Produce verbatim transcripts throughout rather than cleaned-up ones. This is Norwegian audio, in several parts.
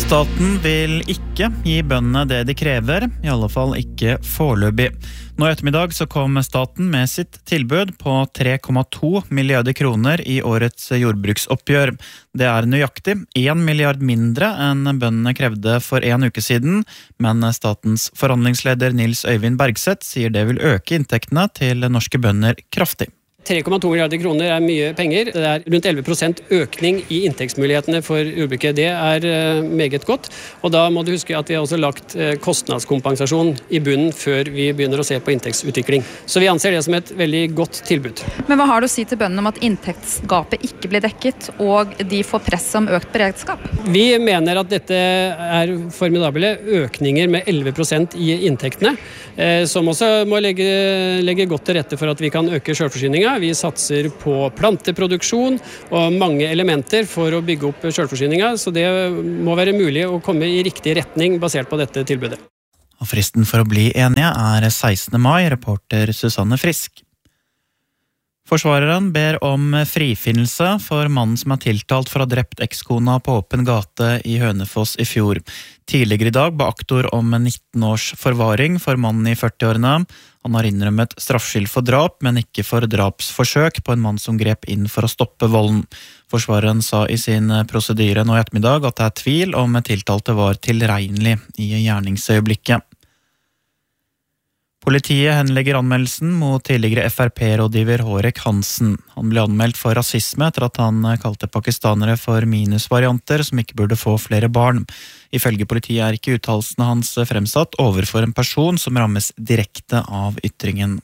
Staten vil ikke gi bøndene det de krever, i alle fall ikke foreløpig. Nå i ettermiddag så kom staten med sitt tilbud på tre komma to milliarder kroner i årets jordbruksoppgjør. Det er nøyaktig en milliard mindre enn bøndene krevde for en uke siden, men statens forhandlingsleder Nils Øyvind Bergseth sier det vil øke inntektene til norske bønder kraftig. tre komma to milliarder kroner er mye penger. Det er rundt elleve prosent økning i inntektsmulighetene for jordbruket. Det er meget godt. Og da må du huske at vi har også lagt kostnadskompensasjon i bunnen før vi begynner å se på inntektsutvikling. Så vi anser det som et veldig godt tilbud. Men hva har du å si til bøndene om at inntektsgapet ikke blir dekket, og de får press om økt beredskap? Vi mener at dette er formidable økninger med elleve prosent i inntektene, som også må legge, legge godt til rette for at vi kan øke selvforsyningen. Vi satser på planteproduksjon og mange elementer for å bygge opp selvforsyningen, så det må være mulig å komme i riktig retning basert på dette tilbudet. Og fristen for å bli enige er sekstende mai, reporter Susanne Frisk. Forsvareren ber om frifinnelse for mannen som er tiltalt for å ha drept ekskona på åpen gate i Hønefoss i fjor. Tidligere i dag ba aktor om nitten års forvaring for mannen i førtiårene. Han har innrømmet straffskyld for drap, men ikke for drapsforsøk på en mann som grep inn for å stoppe volden. Forsvareren sa i sin prosedyre nå i ettermiddag at det er tvil om tiltalte var tilregnelig i gjerningsøyeblikket. Politiet henlegger anmeldelsen mot tidligere F R P-rådgiver Hårek Hansen. Han ble anmeldt for rasisme etter at han kalte pakistanere for minusvarianter som ikke burde få flere barn. Ifølge politiet er ikke uttalelsene hans fremsatt overfor en person som rammes direkte av ytringen.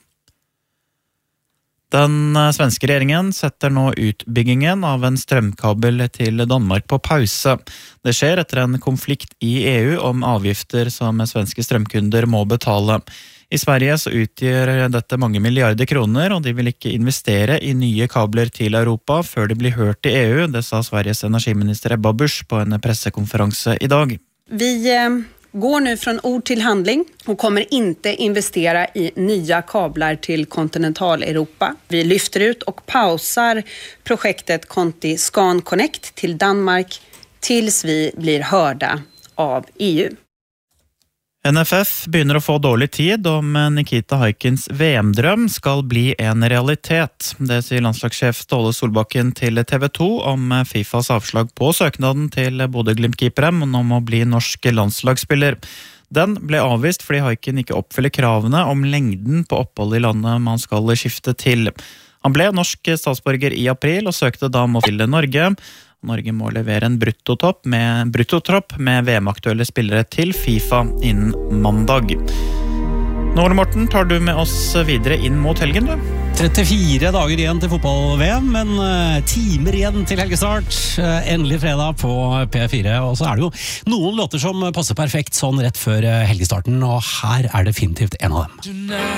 Den svenske regjeringen setter nå utbyggingen av en strømkabel til Danmark på pause. Det skjer etter en konflikt i E U om avgifter som svenske strømkunder må betale. I Sverige så utgjør dette mange milliarder kroner, og de vil ikke investere i nye kabler til Europa før de blir hørt i E U, det sa Sveriges energiminister Ebba Busch på en pressekonferanse i dag. Vi går nu från ord till handling och kommer inte investera i nya kablar till kontinentaleuropa. Vi lyfter ut och pausar projektet Conti Scan Connect till Danmark tills vi blir hörda av E U. N F F begynner å få dårlig tid om Nikita Haikens V M-drøm skal bli en realitet. Det sier landslagssjef Ståle Solbakken til T V to om FIFAs avslag på søknaden til Bodø Glimt-keeperen om å bli norsk landslagsspiller. Den ble avvist fordi Haiken ikke oppfyller kravene om lengden på opphold i landet man skal skifte til. Han ble norsk statsborger i april og søkte da om å fylle Norge. Norge må levere en bruttotropp med, bruttotropp med V M-aktuelle spillere til FIFA innen mandag. Nå, Ole Morten, tar du med oss videre inn mot helgen, du? trettifire dager igjen til fotball-V M, men timer igjen til helgestart. Endelig fredag på P fire, og så er det jo noen låter som passer perfekt sånn rett før helgestarten, og her er definitivt en av dem.